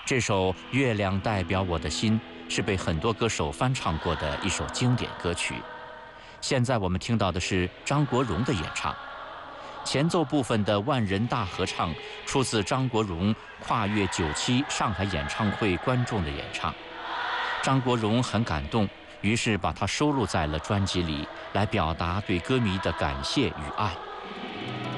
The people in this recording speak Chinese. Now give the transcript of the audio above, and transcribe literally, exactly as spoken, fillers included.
这首《月亮代表我的心》是被很多歌手翻唱过的一首经典歌曲。现在我们听到的是张国荣的演唱。前奏部分的万人大合唱出自张国荣跨越九七上海演唱会观众的演唱。张国荣很感动，于是把它收录在了专辑里，来表达对歌迷的感谢与爱。